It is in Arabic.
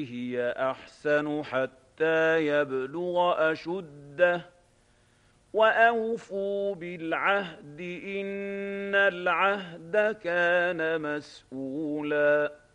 بالتي هي أحسن حتى يبلغ أشده وأوفوا بالعهد إن العهد كان مسؤولا